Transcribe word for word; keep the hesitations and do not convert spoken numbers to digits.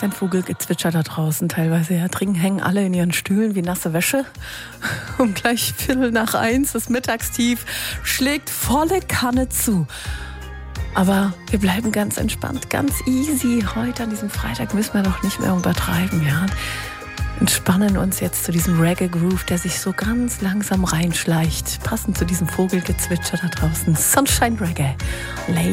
ein Vogelgezwitscher da draußen teilweise. Ja, dringend hängen alle in ihren Stühlen wie nasse Wäsche. Um gleich Viertel nach eins, das Mittagstief schlägt volle Kanne zu. Aber wir bleiben ganz entspannt, ganz easy. Heute an diesem Freitag müssen wir doch nicht mehr übertreiben, ja. Entspannen uns jetzt zu diesem Reggae-Groove, der sich so ganz langsam reinschleicht. Passend zu diesem Vogelgezwitscher da draußen. Sunshine Reggae. Lay